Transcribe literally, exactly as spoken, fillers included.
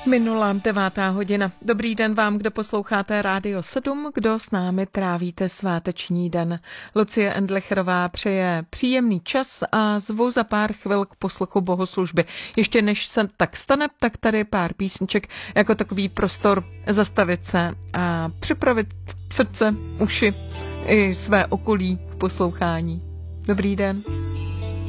Minulá devátá hodina. Dobrý den vám, kdo posloucháte Rádio sedm, kdo s námi trávíte sváteční den. Lucie Endlecherová přeje příjemný čas a zvu za pár chvil k poslechu bohoslužby. Ještě než se tak stane, tak tady pár písniček jako takový prostor zastavit se a připravit srdce, uši i své okolí k poslouchání. Dobrý den.